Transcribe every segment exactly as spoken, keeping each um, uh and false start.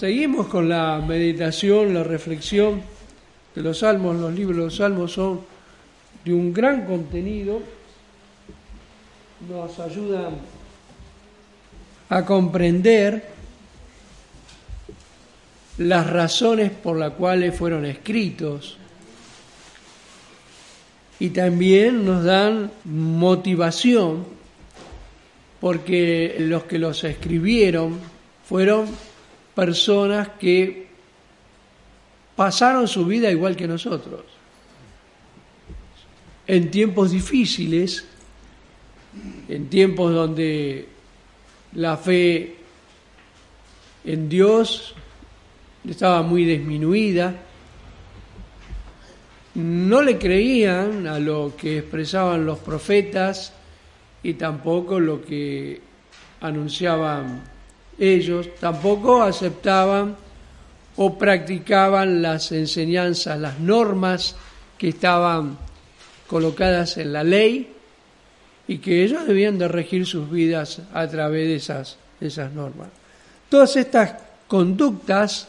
Seguimos con la meditación, la reflexión de los salmos. Los libros de los salmos son de un gran contenido, nos ayudan a comprender las razones por las cuales fueron escritos y también nos dan motivación porque los que los escribieron fueron personas que pasaron su vida igual que nosotros, en tiempos difíciles, en tiempos donde la fe en Dios estaba muy disminuida, no le creían a lo que expresaban los profetas y tampoco lo que anunciaban ellos, tampoco aceptaban o practicaban las enseñanzas, las normas que estaban colocadas en la ley y que ellos debían de regir sus vidas a través de esas, esas normas. Todas estas conductas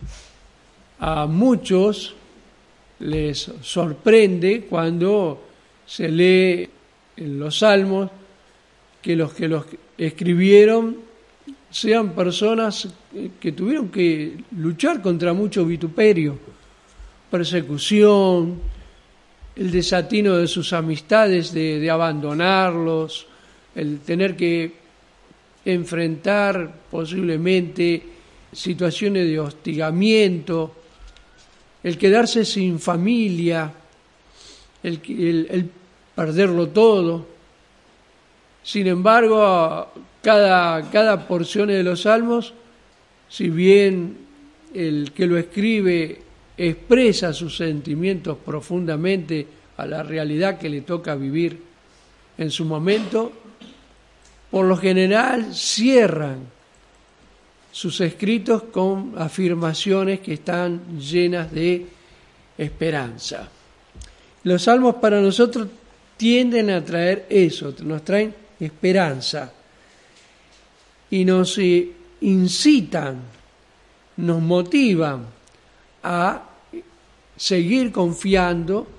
a muchos les sorprende cuando se lee en los salmos que los que los escribieron sean personas que tuvieron que luchar contra mucho vituperio, persecución, el desatino de sus amistades de, de abandonarlos, el tener que enfrentar posiblemente situaciones de hostigamiento, el quedarse sin familia, el, el, el perderlo todo. Sin embargo, cada, cada porción de los salmos, si bien el que lo escribe expresa sus sentimientos profundamente a la realidad que le toca vivir en su momento, por lo general cierran sus escritos con afirmaciones que están llenas de esperanza. Los salmos para nosotros tienden a traer eso, nos traen esperanza y nos eh, incitan, nos motivan a seguir confiando,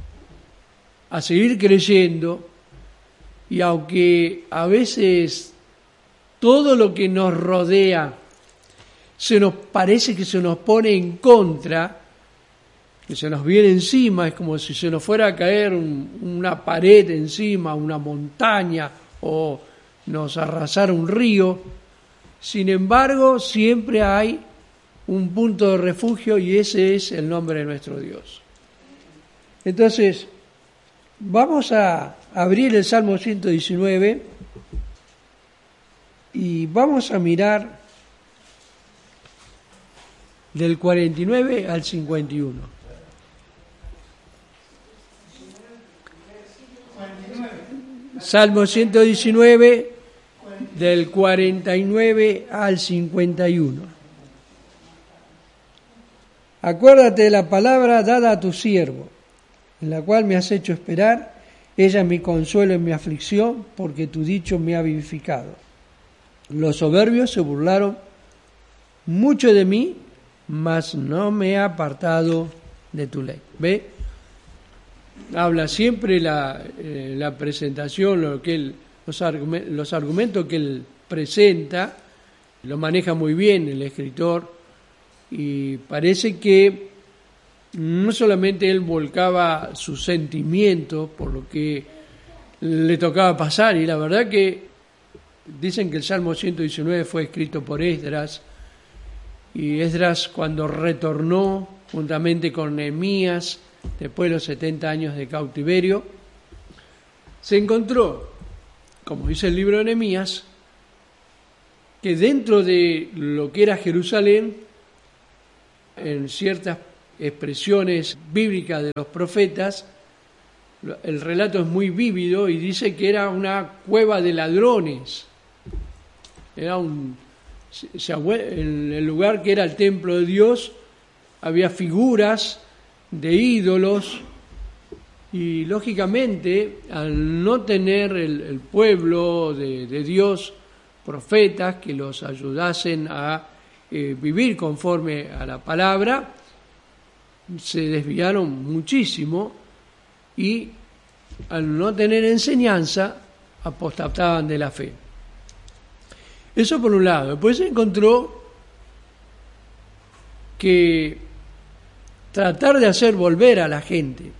a seguir creyendo, y aunque a veces todo lo que nos rodea se nos parece que se nos pone en contra, que se nos viene encima, es como si se nos fuera a caer un, una pared encima, una montaña, o nos arrasara un río. Sin embargo, siempre hay un punto de refugio y ese es el nombre de nuestro Dios. Entonces, vamos a abrir el Salmo ciento diecinueve y vamos a mirar del cuarenta y nueve al cincuenta y uno. Salmo ciento diecinueve, del cuarenta y nueve al cincuenta y uno. Acuérdate de la palabra dada a tu siervo, en la cual me has hecho esperar. Ella es mi consuelo en mi aflicción, porque tu dicho me ha vivificado. Los soberbios se burlaron mucho de mí, mas no me he apartado de tu ley. ¿Ve? Habla siempre la, eh, la presentación, lo que él, los, argument, los argumentos que él presenta, lo maneja muy bien el escritor, y parece que no solamente él volcaba sus sentimientos por lo que le tocaba pasar, y la verdad que dicen que el Salmo ciento diecinueve fue escrito por Esdras, y Esdras cuando retornó juntamente con Nehemías después de los setenta años de cautiverio, se encontró, como dice el libro de Nehemías, que dentro de lo que era Jerusalén, en ciertas expresiones bíblicas de los profetas, el relato es muy vívido y dice que era una cueva de ladrones. Era un, en el lugar que era el templo de Dios había figuras de ídolos y lógicamente al no tener el, el pueblo de, de Dios profetas que los ayudasen a eh, vivir conforme a la palabra, se desviaron muchísimo y al no tener enseñanza apostataban de la fe. Eso por un lado. Después se encontró que tratar de hacer volver a la gente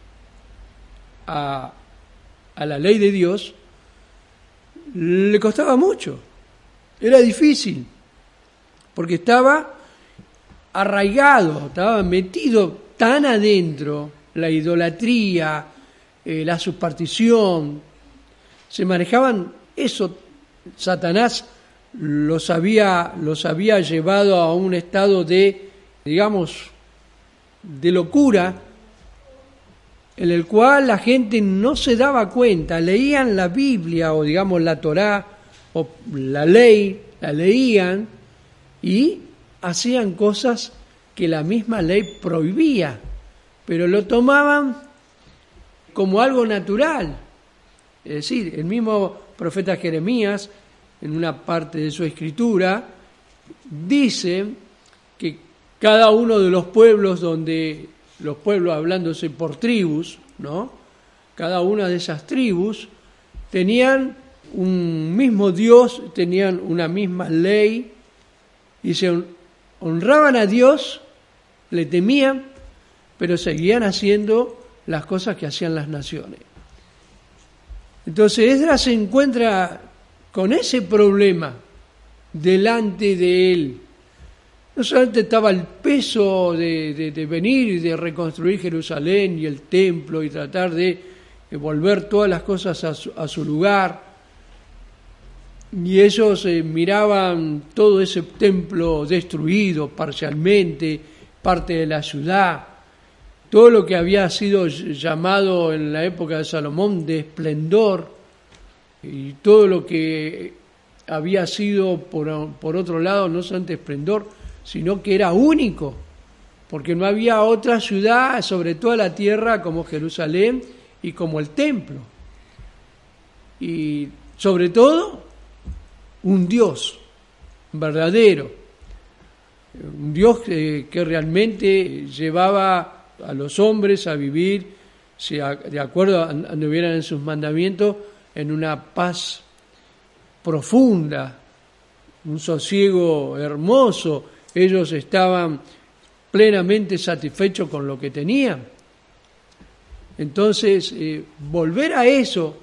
a, a la ley de Dios le costaba mucho, era difícil, porque estaba arraigado, estaba metido tan adentro la idolatría, eh, la superstición, se manejaban eso. Satanás los había, los había llevado a un estado de, digamos, de locura, en el cual la gente no se daba cuenta, leían la Biblia o digamos la Torá o la ley, la leían y hacían cosas que la misma ley prohibía, pero lo tomaban como algo natural. Es decir, el mismo profeta Jeremías, en una parte de su escritura, dice que cada uno de los pueblos donde, los pueblos hablándose por tribus, ¿no? Cada una de esas tribus tenían un mismo Dios, tenían una misma ley, y se honraban a Dios, le temían, pero seguían haciendo las cosas que hacían las naciones. Entonces Esdras se encuentra con ese problema delante de él. No solamente estaba el peso de, de, de venir y de reconstruir Jerusalén y el templo y tratar de, de volver todas las cosas a su, a su lugar, y ellos eh, miraban todo ese templo destruido parcialmente, parte de la ciudad, todo lo que había sido llamado en la época de Salomón de esplendor, y todo lo que había sido, por, por otro lado, no solamente esplendor, sino que era único, porque no había otra ciudad sobre toda la tierra como Jerusalén y como el templo. Y sobre todo, un Dios verdadero, un Dios que, que realmente llevaba a los hombres a vivir, si a, de acuerdo a anduvieran en sus mandamientos, en una paz profunda, un sosiego hermoso. Ellos estaban plenamente satisfechos con lo que tenían. Entonces, eh, volver a eso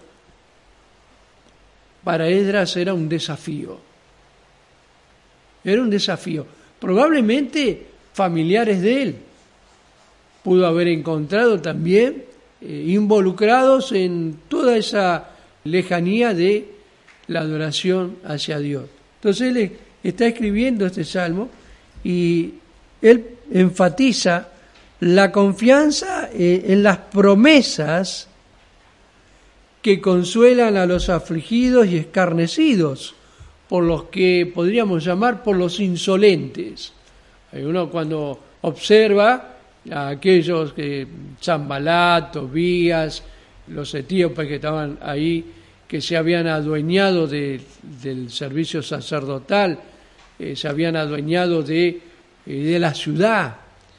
para Esdras era un desafío. Era un desafío. Probablemente familiares de él pudo haber encontrado también eh, involucrados en toda esa lejanía de la adoración hacia Dios. Entonces él está escribiendo este salmo y él enfatiza la confianza en las promesas que consuelan a los afligidos y escarnecidos, por los que podríamos llamar por los insolentes. Uno cuando observa a aquellos que Sanbalat, Tobías, los etíopes que estaban ahí, que se habían adueñado de, del servicio sacerdotal, eh, se habían adueñado de, eh, de la ciudad,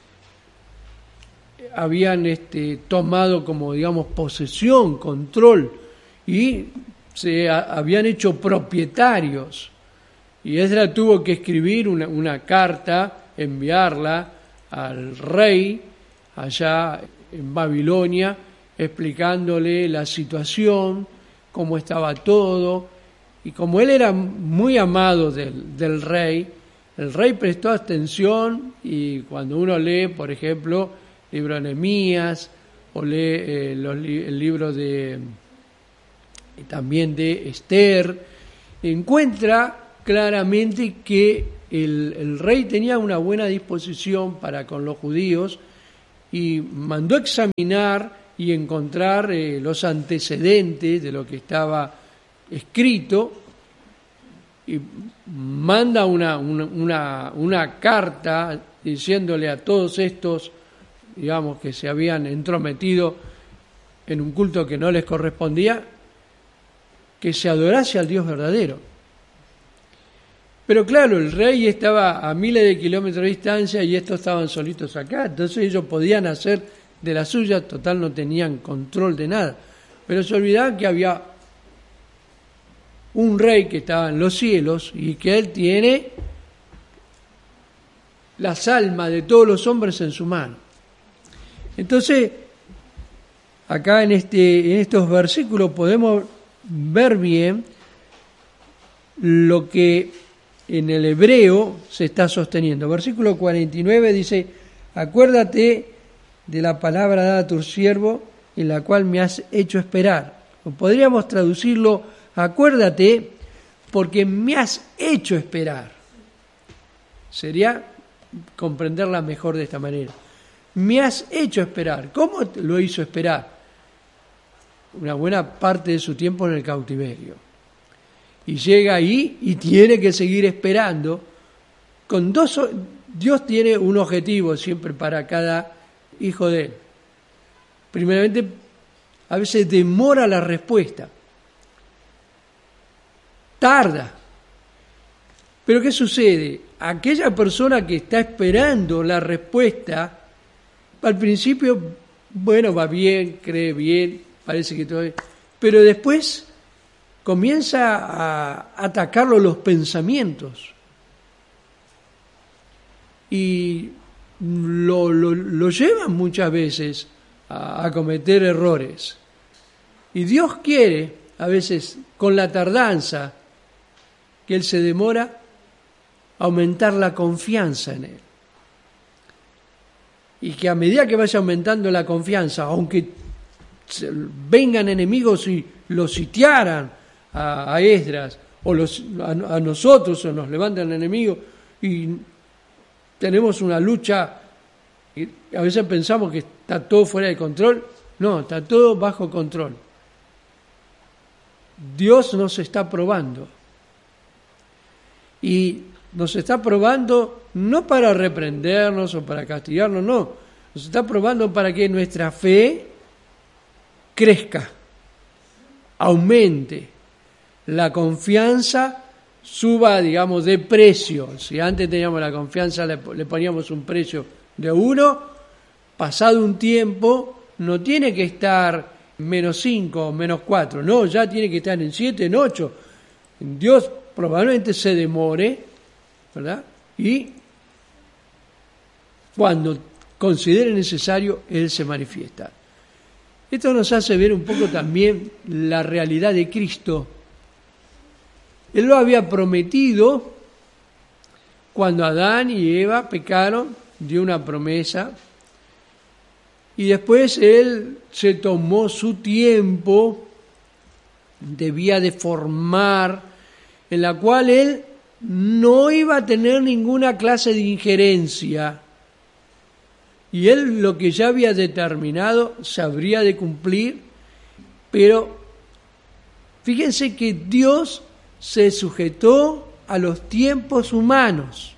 habían este, tomado como, digamos, posesión, control, y se a, habían hecho propietarios. Y Esdras tuvo que escribir una, una carta, enviarla al rey allá en Babilonia, explicándole la situación, cómo estaba todo, y como él era muy amado del, del rey, el rey prestó atención, y cuando uno lee, por ejemplo, el libro de Nehemías, o lee eh, los, el libro de también de Esther, encuentra claramente que el, el rey tenía una buena disposición para con los judíos y mandó examinar y encontrar eh, los antecedentes de lo que estaba escrito, y manda una, una, una, una carta diciéndole a todos estos, digamos, que se habían entrometido en un culto que no les correspondía, que se adorase al Dios verdadero. Pero claro, el rey estaba a miles de kilómetros de distancia y estos estaban solitos acá, entonces ellos podían hacer de la suya, total no tenían control de nada. Pero se olvidaban que había un rey que estaba en los cielos y que él tiene las almas de todos los hombres en su mano. Entonces, acá en, este, en estos versículos podemos ver bien lo que en el hebreo se está sosteniendo. Versículo cuarenta y nueve dice: acuérdate de la palabra dada a tu siervo, en la cual me has hecho esperar. O podríamos traducirlo: acuérdate porque me has hecho esperar. Sería comprenderla mejor de esta manera. Me has hecho esperar. ¿Cómo lo hizo esperar? Una buena parte de su tiempo en el cautiverio. Y llega ahí y tiene que seguir esperando. Con dos, Dios tiene un objetivo siempre para cada hijo de él. Primeramente, a veces demora la respuesta. Tarda. Pero ¿qué sucede? Aquella persona que está esperando la respuesta, al principio, bueno, va bien, cree bien, parece que todo bien, pero después comienza a atacarlo los pensamientos y lo, lo, lo llevan muchas veces a, a cometer errores. Y Dios quiere, a veces, con la tardanza que Él se demora, aumentar la confianza en Él. Y que a medida que vaya aumentando la confianza, aunque vengan enemigos y lo sitiaran a, a Esdras, o los, a, a nosotros, o nos levantan enemigos, y tenemos una lucha, y a veces pensamos que está todo fuera de control. No, está todo bajo control. Dios nos está probando. Y nos está probando no para reprendernos o para castigarnos, no. Nos está probando para que nuestra fe crezca, aumente, la confianza suba, digamos, de precio. Si antes teníamos la confianza, le, le poníamos un precio de uno, pasado un tiempo, no tiene que estar menos cinco o menos cuatro, no, ya tiene que estar en siete, en ocho. Dios probablemente se demore, ¿verdad? Y cuando considere necesario, Él se manifiesta. Esto nos hace ver un poco también la realidad de Cristo. Él lo había prometido cuando Adán y Eva pecaron, dio una promesa, y después Él se tomó su tiempo, debía de formar, en la cual Él no iba a tener ninguna clase de injerencia. Y Él lo que ya había determinado se habría de cumplir, pero fíjense que Dios se sujetó a los tiempos humanos.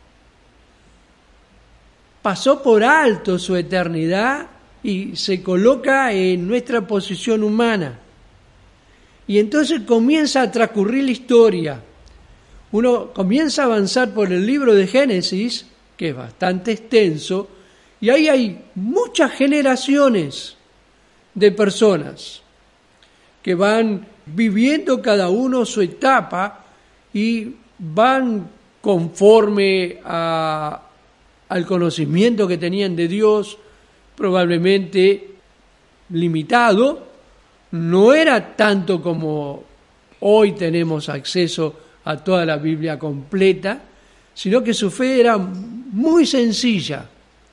Pasó por alto su eternidad y se coloca en nuestra posición humana. Y entonces comienza a transcurrir la historia. Uno comienza a avanzar por el libro de Génesis, que es bastante extenso, y ahí hay muchas generaciones de personas que van viviendo cada uno su etapa y van conforme a, al conocimiento que tenían de Dios, probablemente limitado. No era tanto como hoy tenemos acceso a toda la Biblia completa, sino que su fe era muy sencilla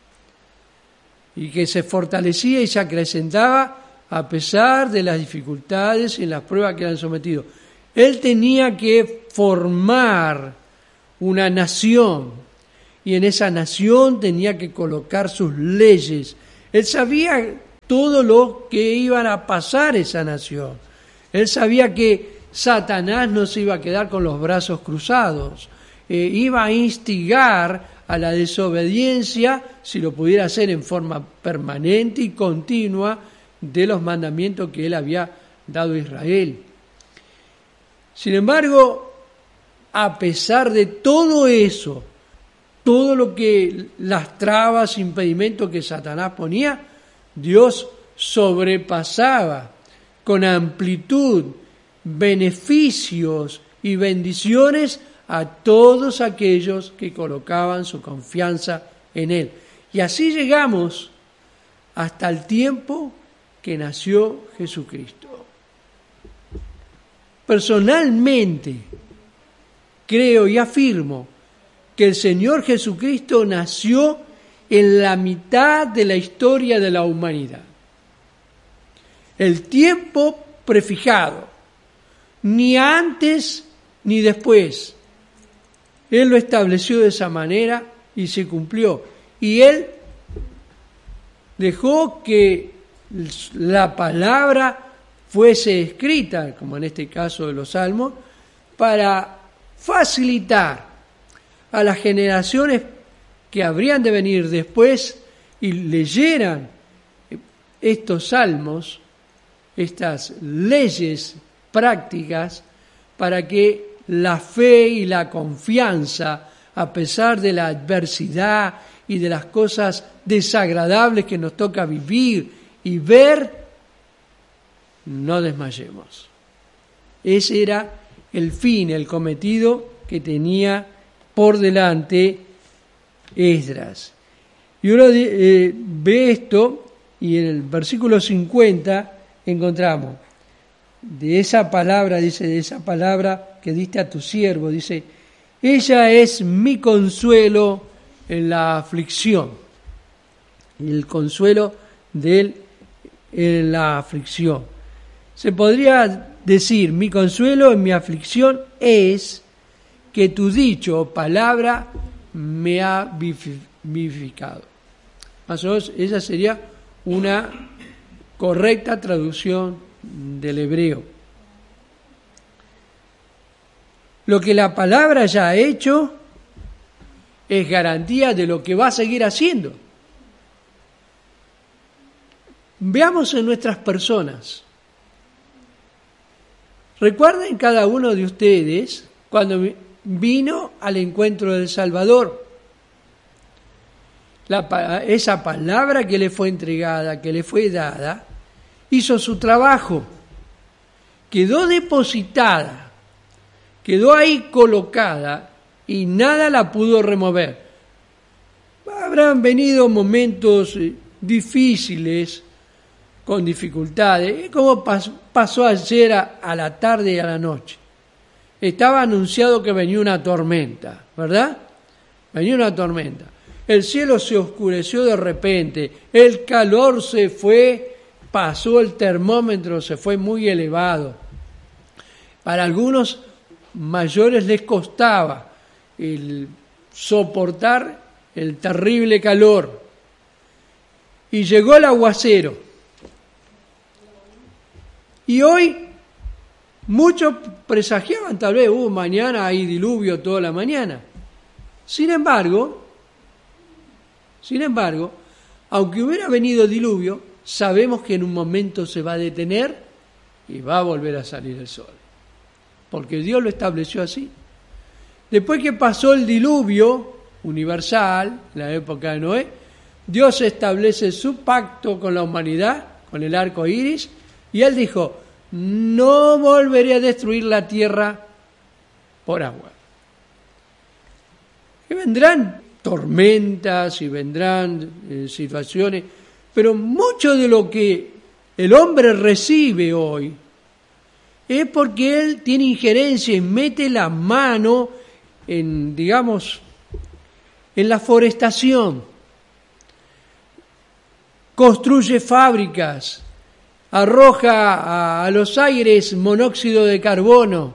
y que se fortalecía y se acrecentaba a pesar de las dificultades y las pruebas que le han sometido. Él tenía que formar una nación y en esa nación tenía que colocar sus leyes. Él sabía todo lo que iban a pasar esa nación. Él sabía que Satanás no se iba a quedar con los brazos cruzados, eh, iba a instigar a la desobediencia, si lo pudiera hacer en forma permanente y continua, de los mandamientos que Él había dado a Israel. Sin embargo, a pesar de todo eso, todo lo que las trabas, impedimentos que Satanás ponía, Dios sobrepasaba con amplitud, beneficios y bendiciones a todos aquellos que colocaban su confianza en Él. Y así llegamos hasta el tiempo que nació Jesucristo. Personalmente, creo y afirmo que el Señor Jesucristo nació en la mitad de la historia de la humanidad. El tiempo prefijado, ni antes ni después. Él lo estableció de esa manera y se cumplió. Y Él dejó que la palabra fuese escrita, como en este caso de los Salmos, para facilitar a las generaciones que habrían de venir después y leyeran estos salmos, estas leyes prácticas, para que la fe y la confianza, a pesar de la adversidad y de las cosas desagradables que nos toca vivir y ver, no desmayemos. Ese era el fin, el cometido que tenía por delante Esdras. Y uno eh, ve esto y en el versículo cincuenta encontramos de esa palabra, dice, de esa palabra que diste a tu siervo, dice, ella es mi consuelo en la aflicción. Y el consuelo de él en la aflicción. Se podría decir, mi consuelo en mi aflicción es que tu dicho o palabra me ha vivificado. Más o menos, esa sería una correcta traducción del hebreo. Lo que la palabra ya ha hecho es garantía de lo que va a seguir haciendo. Veamos en nuestras personas. Recuerden cada uno de ustedes cuando vino al encuentro del Salvador. La, esa palabra que le fue entregada, que le fue dada, hizo su trabajo. Quedó depositada, quedó ahí colocada y nada la pudo remover. Habrán venido momentos difíciles, con dificultades, como pasó ayer a, a la tarde y a la noche. Estaba anunciado que venía una tormenta, ¿verdad? Venía una tormenta. El cielo se oscureció de repente, el calor se fue, pasó el termómetro, se fue muy elevado. Para algunos mayores les costaba el soportar el terrible calor. Y llegó el aguacero. Y hoy muchos presagiaban tal vez, uh, mañana hay diluvio toda la mañana. Sin embargo, sin embargo, aunque hubiera venido diluvio, sabemos que en un momento se va a detener y va a volver a salir el sol. Porque Dios lo estableció así. Después que pasó el diluvio universal, en la época de Noé, Dios establece su pacto con la humanidad, con el arco iris, y Él dijo, no volveré a destruir la tierra por agua. Que vendrán tormentas y vendrán eh, situaciones, pero mucho de lo que el hombre recibe hoy es porque él tiene injerencia y mete la mano en, digamos, en la forestación, construye fábricas, arroja a, a los aires monóxido de carbono,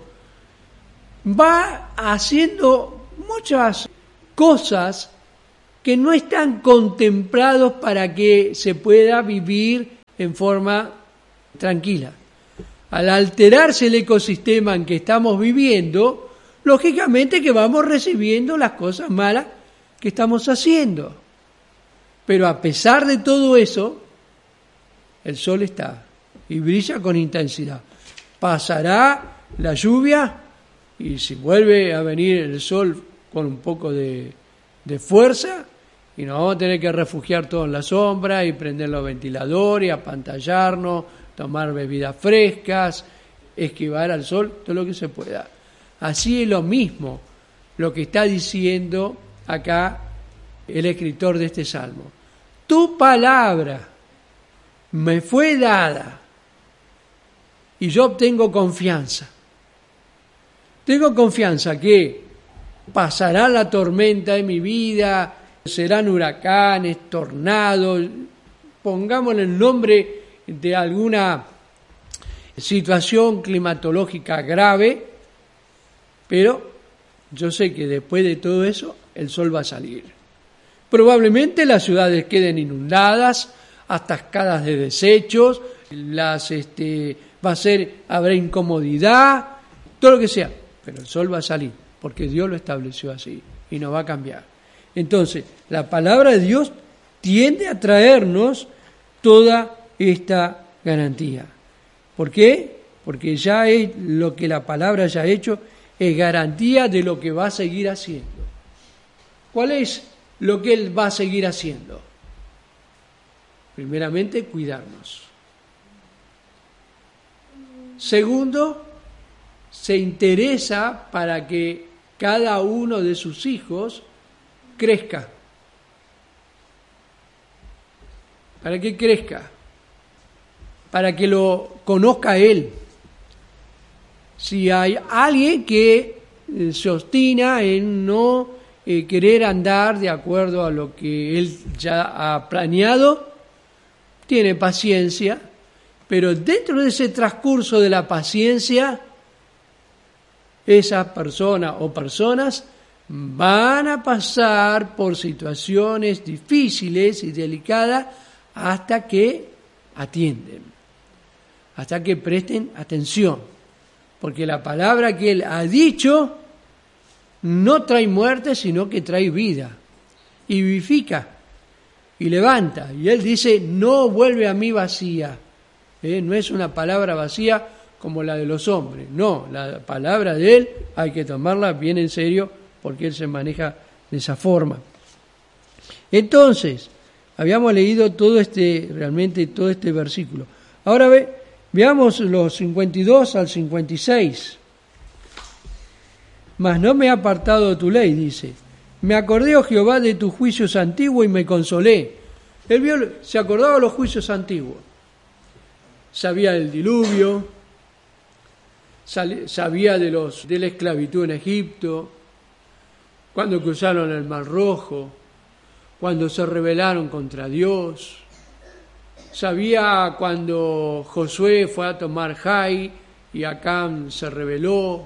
va haciendo muchas cosas que no están contemplados para que se pueda vivir en forma tranquila. Al alterarse el ecosistema en que estamos viviendo, lógicamente que vamos recibiendo las cosas malas que estamos haciendo. Pero a pesar de todo eso, el sol está y brilla con intensidad. ¿Pasará la lluvia? y si vuelve a venir el sol con un poco de, de fuerza, y nos vamos a tener que refugiar todos en la sombra y prender los ventiladores, apantallarnos, tomar bebidas frescas, esquivar al sol, todo lo que se pueda. Así es lo mismo lo que está diciendo acá el escritor de este salmo. Tu palabra me fue dada y yo tengo confianza. Tengo confianza que pasará la tormenta de mi vida, serán huracanes, tornados, pongámosle el nombre de alguna situación climatológica grave, pero yo sé que después de todo eso el sol va a salir. Probablemente las ciudades queden inundadas, atascadas de desechos, las este, va a ser, habrá incomodidad, todo lo que sea, pero el sol va a salir, porque Dios lo estableció así y no va a cambiar. Entonces, la palabra de Dios tiende a traernos toda esta garantía. ¿Por qué? Porque ya es lo que la palabra ya ha hecho, es garantía de lo que va a seguir haciendo. ¿Cuál es lo que Él va a seguir haciendo? Primeramente, cuidarnos. Segundo, se interesa para que cada uno de sus hijos crezca. Para que crezca. Para que lo conozca Él. Si hay alguien que se obstina en no eh, querer andar de acuerdo a lo que Él ya ha planeado, tiene paciencia, pero dentro de ese transcurso de la paciencia, esa persona o personas van a pasar por situaciones difíciles y delicadas hasta que atienden, hasta que presten atención. Porque la palabra que Él ha dicho no trae muerte, sino que trae vida. Y vivifica, y levanta. Y Él dice, no vuelve a mí vacía. ¿Eh? No es una palabra vacía como la de los hombres. No, la palabra de Él hay que tomarla bien en serio, porque Él se maneja de esa forma. Entonces, habíamos leído todo este, realmente todo este versículo. Ahora ve. Veamos los cincuenta y dos al cincuenta y seis. Mas no me he apartado de tu ley, dice. Me acordé, oh Jehová, de tus juicios antiguos y me consolé. Él vio, se acordaba de los juicios antiguos. Sabía del diluvio, sabía de, los, de la esclavitud en Egipto, cuando cruzaron el Mar Rojo, cuando se rebelaron contra Dios. Sabía cuando Josué fue a tomar Jai y Acán se rebeló.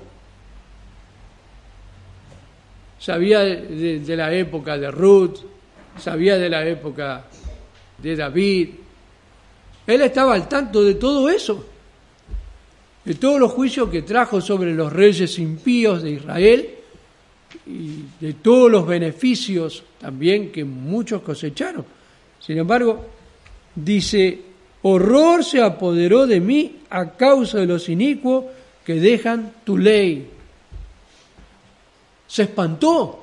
Sabía de, de la época de Ruth, sabía de la época de David. Él estaba al tanto de todo eso, de todos los juicios que trajo sobre los reyes impíos de Israel y de todos los beneficios también que muchos cosecharon. Sin embargo, dice, horror se apoderó de mí a causa de los inicuos que dejan tu ley. Se espantó.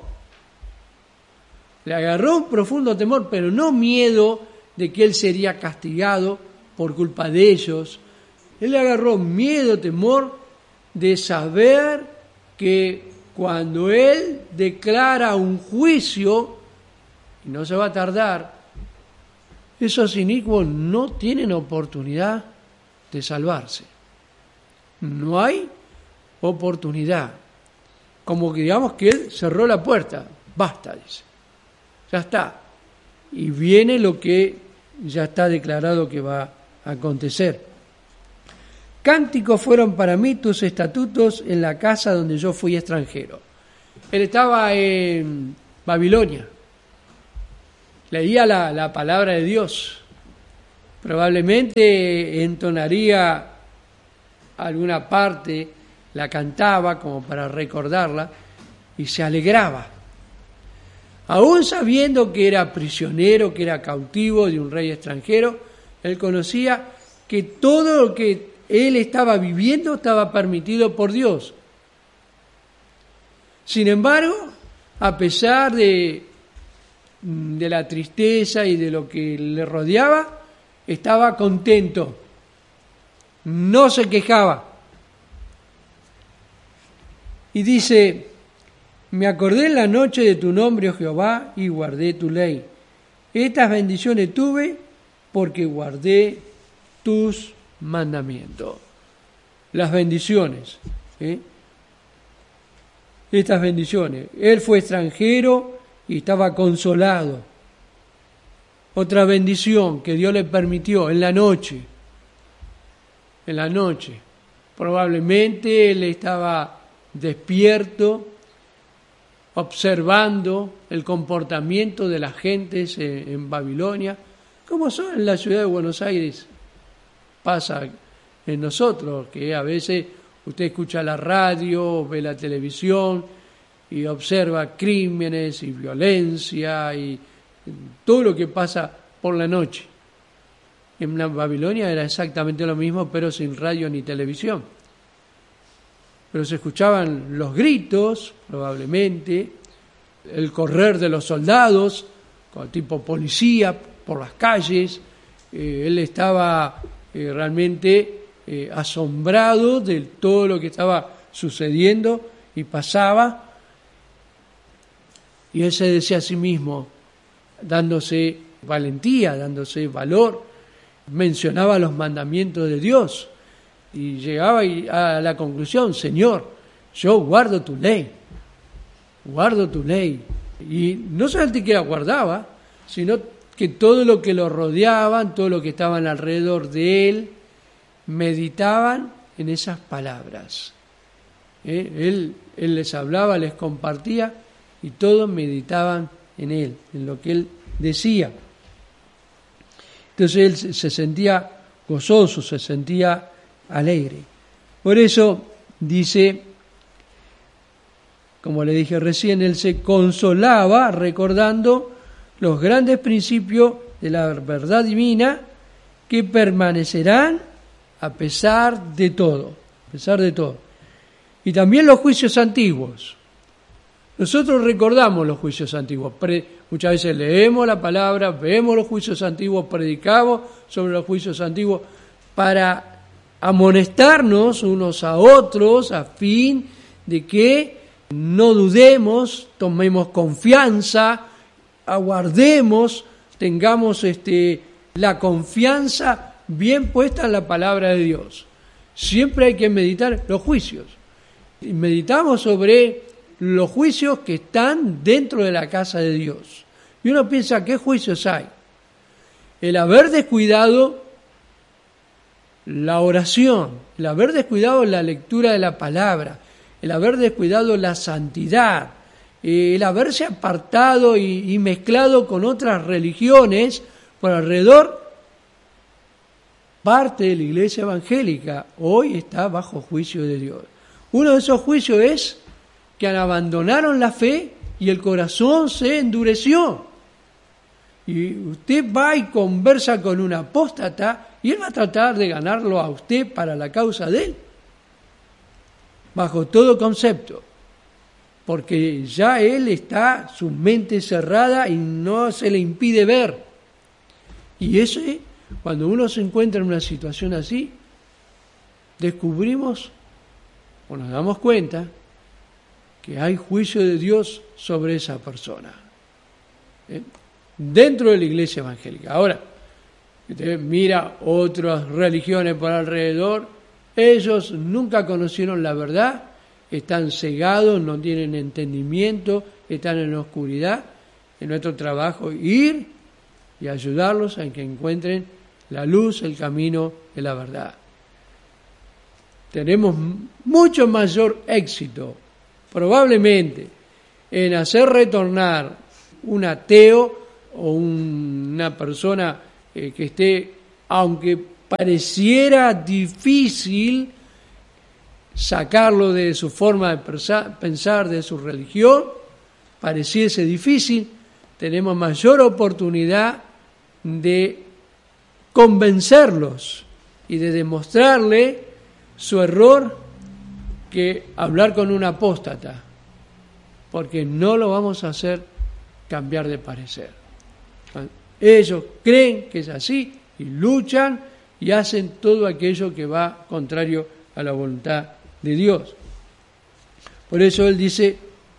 Le agarró un profundo temor, pero no miedo de que él sería castigado por culpa de ellos. Él le agarró miedo, temor de saber que cuando él declara un juicio, y no se va a tardar, esos inicuos no tienen oportunidad de salvarse. No hay oportunidad. Como que digamos que él cerró la puerta. Basta, dice. Ya está. Y viene lo que ya está declarado que va a acontecer. Cánticos fueron para mí tus estatutos en la casa donde yo fui extranjero. Él estaba en Babilonia. Leía la, la palabra de Dios. Probablemente entonaría alguna parte, la cantaba como para recordarla y se alegraba. Aún sabiendo que era prisionero, que era cautivo de un rey extranjero, él conocía que todo lo que él estaba viviendo estaba permitido por Dios. Sin embargo, a pesar de, de la tristeza y de lo que le rodeaba, estaba contento, no se quejaba. Y dice, me acordé en la noche de tu nombre, oh Jehová, y guardé tu ley. Estas bendiciones tuve porque guardé tus mandamientos. Las bendiciones, ¿eh? Estas bendiciones. Él fue extranjero y estaba consolado. Otra bendición que Dios le permitió en la noche. En la noche. Probablemente él estaba despierto, observando el comportamiento de las gentes en, en Babilonia, como son en la ciudad de Buenos Aires. Pasa en nosotros, que a veces usted escucha la radio, ve la televisión y observa crímenes y violencia y todo lo que pasa por la noche. En la Babilonia era exactamente lo mismo, pero sin radio ni televisión. Pero se escuchaban los gritos, probablemente, el correr de los soldados, con tipo policía, por las calles. Eh, él estaba eh, realmente eh, asombrado de todo lo que estaba sucediendo y pasaba. Y él se decía a sí mismo, dándose valentía, dándose valor, mencionaba los mandamientos de Dios. Y llegaba a la conclusión, Señor, yo guardo tu ley, guardo tu ley. Y no solamente que la guardaba, sino que todo lo que lo rodeaban, todo lo que estaban alrededor de él, meditaban en esas palabras. ¿Eh? Él, él les hablaba, les compartía, y todos meditaban en él, en lo que él decía. Entonces él se sentía gozoso, se sentía alegre. Por eso dice, como le dije recién, él se consolaba recordando los grandes principios de la verdad divina que permanecerán a pesar de todo, a pesar de todo. Y también los juicios antiguos. Nosotros recordamos los juicios antiguos. Pre- muchas veces leemos la palabra, vemos los juicios antiguos, predicamos sobre los juicios antiguos para amonestarnos unos a otros a fin de que no dudemos, tomemos confianza, aguardemos, tengamos este, la confianza bien puesta en la palabra de Dios. Siempre hay que meditar los juicios. Y meditamos sobre los juicios que están dentro de la casa de Dios. Y uno piensa, ¿qué juicios hay? El haber descuidado la oración, el haber descuidado la lectura de la palabra, el haber descuidado la santidad, el haberse apartado y, y mezclado con otras religiones por alrededor. Parte de la iglesia evangélica hoy está bajo juicio de Dios. Uno de esos juicios es que abandonaron la fe y el corazón se endureció. Y usted va y conversa con un apóstata y él va a tratar de ganarlo a usted para la causa de él, bajo todo concepto, porque ya él está, su mente cerrada y no se le impide ver. Y ese, cuando uno se encuentra en una situación así, descubrimos o nos damos cuenta que hay juicio de Dios sobre esa persona, ¿eh? Dentro de la iglesia evangélica. Ahora, usted mira otras religiones por alrededor, ellos nunca conocieron la verdad, están cegados, no tienen entendimiento, están en la oscuridad. Es nuestro trabajo ir y ayudarlos a que encuentren la luz, el camino de la verdad. Tenemos mucho mayor éxito, probablemente, en hacer retornar un ateo o un, una persona eh, que esté, aunque pareciera difícil sacarlo de su forma de pensar, de su religión, pareciese difícil, tenemos mayor oportunidad de convencerlos y de demostrarle su error que hablar con un apóstata. porque no lo vamos a hacer cambiar de parecer. Ellos creen que es así y luchan y hacen todo aquello que va contrario a la voluntad de Dios. Por eso él dice,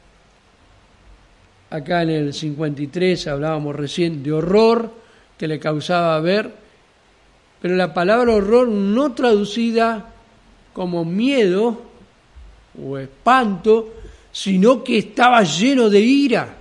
acá en el cincuenta y tres hablábamos recién de horror que le causaba ver, pero la palabra horror no traducida como miedo o espanto, sino que estaba lleno de ira.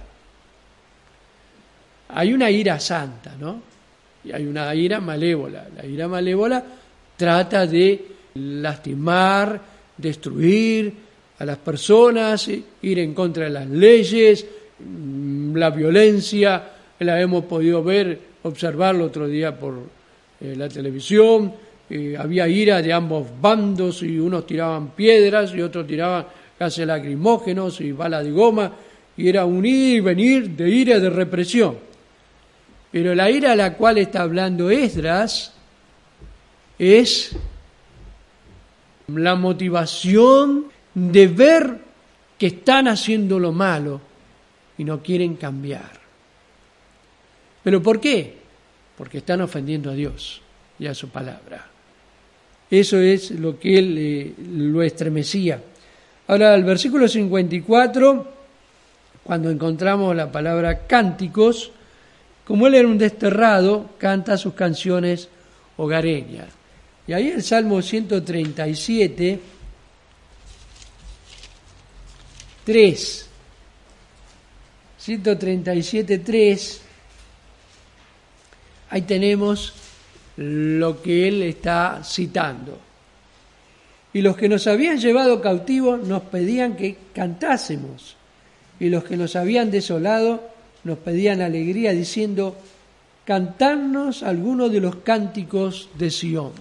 Hay una ira santa, ¿no? Y hay una ira malévola. La ira malévola trata de lastimar, destruir a las personas, ir en contra de las leyes, la violencia, la hemos podido ver, observarlo otro día por eh, la televisión. Eh, había ira de ambos bandos y unos tiraban piedras y otros tiraban gases lacrimógenos y balas de goma, y era un ir y venir de ira y de represión. Pero la ira a la cual está hablando Esdras es la motivación de ver que están haciendo lo malo y no quieren cambiar. ¿Pero por qué? Porque están ofendiendo a Dios y a su palabra. Eso es lo que él eh, lo estremecía. Ahora, el versículo cincuenta y cuatro, cuando encontramos la palabra cánticos, como él era un desterrado, canta sus canciones hogareñas. Y ahí el Salmo ciento treinta y siete, tres, ciento treinta y siete, tres, ahí tenemos lo que él está citando. Y los que nos habían llevado cautivos nos pedían que cantásemos, y los que nos habían desolado nos pedían alegría, diciendo, cantadnos algunos de los cánticos de Sión.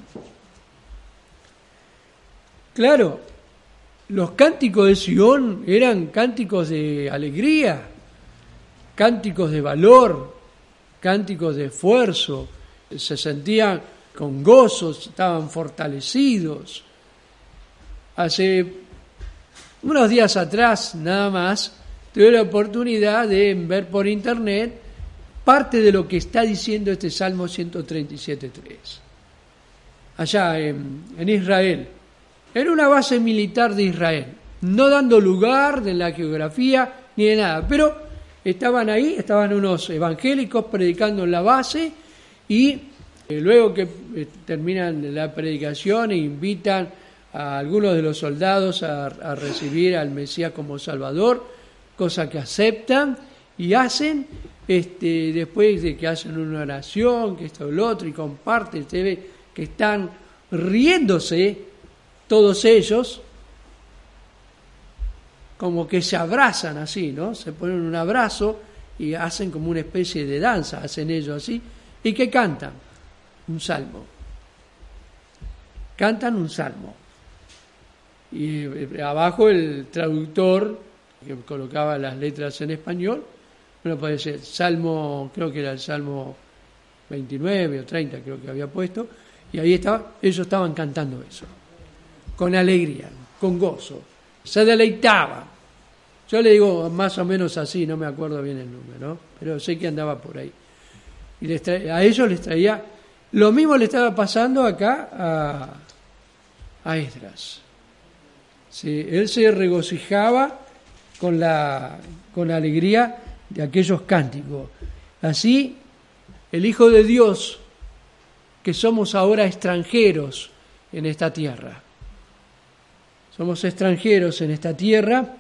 Claro, los cánticos de Sión eran cánticos de alegría, cánticos de valor, cánticos de esfuerzo, se sentían con gozo, estaban fortalecidos. Hace unos días atrás, nada más, tuve la oportunidad de ver por internet parte de lo que está diciendo este Salmo ciento treinta y siete, tres. Allá en, en Israel. Era una base militar de Israel, no dando lugar de la geografía ni de nada, pero estaban ahí, estaban unos evangélicos predicando en la base y eh, luego que eh, terminan la predicación e invitan a algunos de los soldados a, a recibir al Mesías como Salvador, cosa que aceptan y hacen, este, después de que hacen una oración, que esto y lo otro, y comparten, se ve que están riéndose todos ellos, como que se abrazan así, ¿no? Se ponen un abrazo y hacen como una especie de danza, hacen ellos así, y que cantan un salmo. Cantan un salmo. Y abajo el traductor, que colocaba las letras en español, bueno, puede ser Salmo, creo que era el Salmo veintinueve o treinta, creo que había puesto, y ahí estaba, ellos estaban cantando eso, con alegría, con gozo, se deleitaban. Yo le digo más o menos así, no me acuerdo bien el número, ¿no? Pero sé que andaba por ahí. Y les traía, a ellos les traía, lo mismo le estaba pasando acá a, a Esdras. Sí, él se regocijaba con la, con la alegría de aquellos cánticos. Así, el Hijo de Dios, que somos ahora extranjeros en esta tierra, somos extranjeros en esta tierra,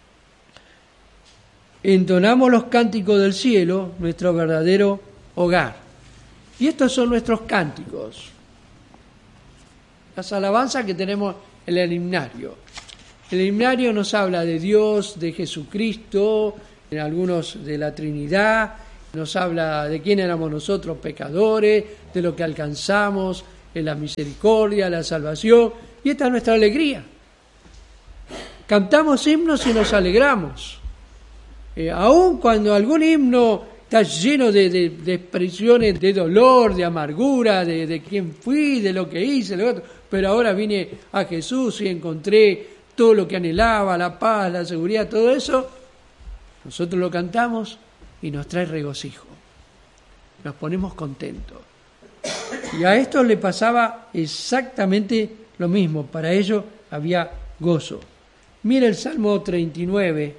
entonamos los cánticos del cielo, nuestro verdadero hogar. Y estos son nuestros cánticos, las alabanzas que tenemos en el himnario. El himnario nos habla de Dios, de Jesucristo, en algunos de la Trinidad, nos habla de quién éramos nosotros pecadores, de lo que alcanzamos en la misericordia, la salvación, y esta es nuestra alegría. Cantamos himnos y nos alegramos. Eh, aun cuando algún himno está lleno de, de, de expresiones de dolor, de amargura, de, de quién fui, de lo que hice, lo otro, pero ahora vine a Jesús y encontré todo lo que anhelaba, la paz, la seguridad, todo eso, Nosotros lo cantamos y nos trae regocijo. Nos ponemos contentos. Y a esto le pasaba exactamente lo mismo. Para ellos había gozo. Mira el Salmo treinta y nueve,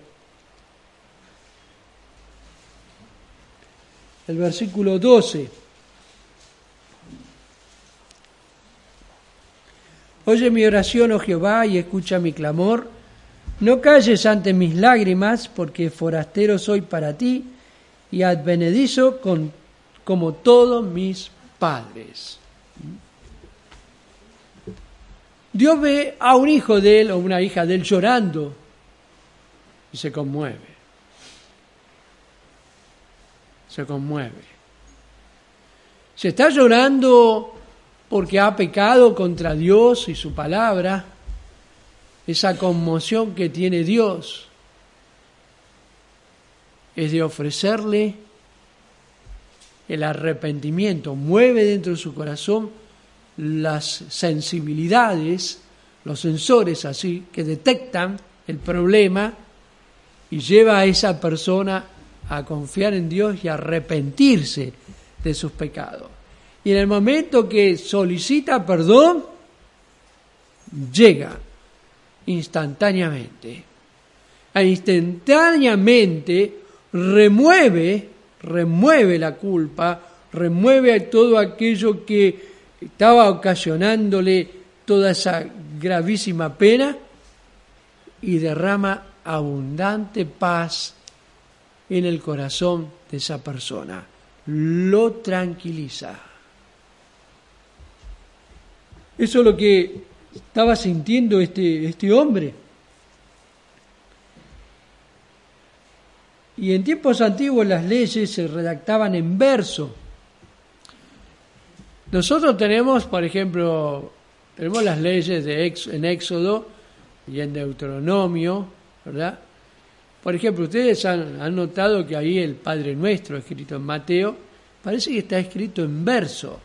el versículo doce. Oye mi oración, oh Jehová, y escucha mi clamor. No calles ante mis lágrimas, porque forastero soy para ti, y advenedizo con, como todos mis padres. Dios ve a un hijo de él o una hija de él llorando y se conmueve. Se conmueve. Se está llorando porque ha pecado contra Dios y su palabra. Esa conmoción que tiene Dios es de ofrecerle el arrepentimiento. Mueve dentro de su corazón las sensibilidades, los sensores así, que detectan el problema y lleva a esa persona a confiar en Dios y a arrepentirse de sus pecados. Y en el momento que solicita perdón, llega instantáneamente. E instantáneamente remueve, remueve la culpa, remueve todo aquello que estaba ocasionándole toda esa gravísima pena y derrama abundante paz en el corazón de esa persona. Lo tranquiliza. Eso es lo que estaba sintiendo este, este hombre. Y en tiempos antiguos las leyes se redactaban en verso. Nosotros tenemos, por ejemplo, tenemos las leyes de ex, en Éxodo y en Deuteronomio, ¿verdad? Por ejemplo, ustedes han, han notado que ahí el Padre Nuestro, escrito en Mateo, parece que está escrito en verso.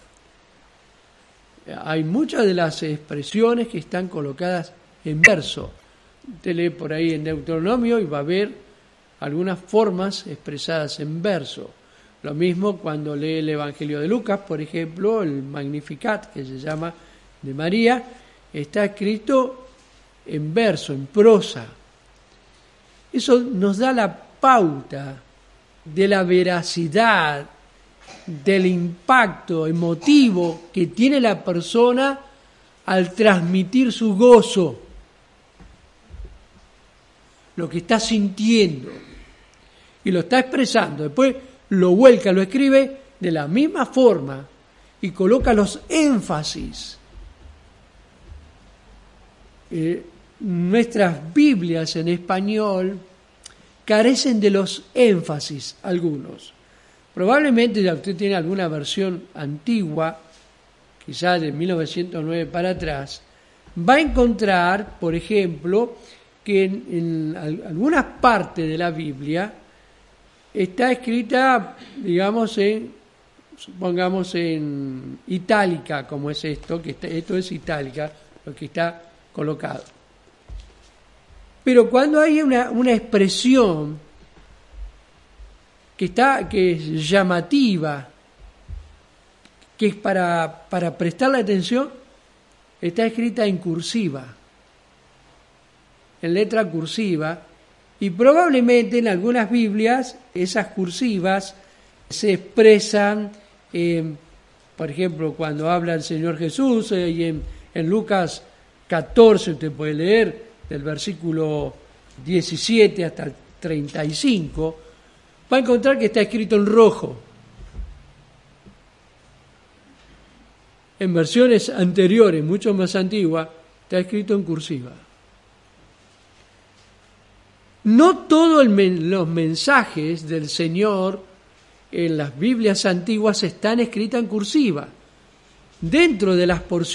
Hay muchas de las expresiones que están colocadas en verso. Usted lee por ahí en Deuteronomio y va a ver algunas formas expresadas en verso. Lo mismo cuando lee el Evangelio de Lucas, por ejemplo, el Magnificat, que se llama de María, está escrito en verso, en prosa. Eso nos da la pauta de la veracidad, del impacto emotivo que tiene la persona al transmitir su gozo, lo que está sintiendo, y lo está expresando. Después lo vuelca, lo escribe de la misma forma y coloca los énfasis. Eh, nuestras Biblias en español carecen de los énfasis algunos. Probablemente ya usted tiene alguna versión antigua, quizás de mil novecientos nueve para atrás, va a encontrar, por ejemplo, que en, en algunas partes de la Biblia está escrita, digamos, en, supongamos en itálica, como es esto, que está, esto es itálica, lo que está colocado. Pero cuando hay una, una expresión que está, que es llamativa, que es para, para prestarle atención, está escrita en cursiva, en letra cursiva, y probablemente en algunas Biblias esas cursivas se expresan, eh, por ejemplo, cuando habla el Señor Jesús, eh, y en, en Lucas catorce, usted puede leer del versículo diecisiete hasta el treinta y cinco, va a encontrar que está escrito en rojo. En versiones anteriores, mucho más antiguas, está escrito en cursiva. No todos los mensajes del Señor en las Biblias antiguas están escritas en cursiva. Dentro de las porciones